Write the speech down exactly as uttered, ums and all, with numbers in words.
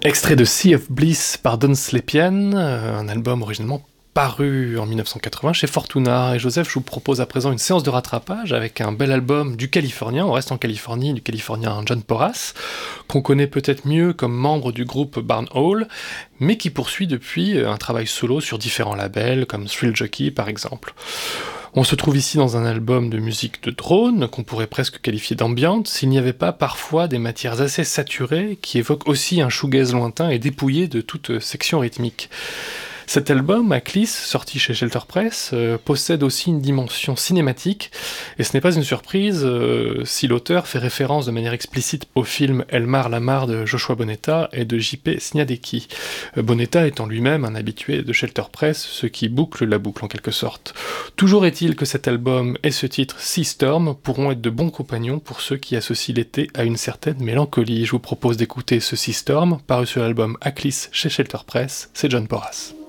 Extrait de Sea of Bliss par Don Slepian, euh, un album originellement paru en dix-neuf cent quatre-vingts chez Fortuna. Et Joseph, je vous propose à présent une séance de rattrapage avec un bel album du Californien, on reste en Californie, du Californien John Porras, qu'on connaît peut-être mieux comme membre du groupe Barn Hall, mais qui poursuit depuis un travail solo sur différents labels, comme Thrill Jockey par exemple. On se trouve ici dans un album de musique de drone, qu'on pourrait presque qualifier d'ambiante, s'il n'y avait pas parfois des matières assez saturées qui évoquent aussi un shoegaze lointain et dépouillé de toute section rythmique. Cet album, Aklis, sorti chez Shelter Press, euh, possède aussi une dimension cinématique, et ce n'est pas une surprise euh, si l'auteur fait référence de manière explicite au film Elmar Lamar de Joshua Bonetta et de J P Sniadecki. Euh, Bonetta étant lui-même un habitué de Shelter Press, ce qui boucle la boucle en quelque sorte. Toujours est-il que cet album et ce titre Sea Storm pourront être de bons compagnons pour ceux qui associent l'été à une certaine mélancolie. Je vous propose d'écouter ce Sea Storm, paru sur l'album Aklis chez Shelter Press, c'est John Porras.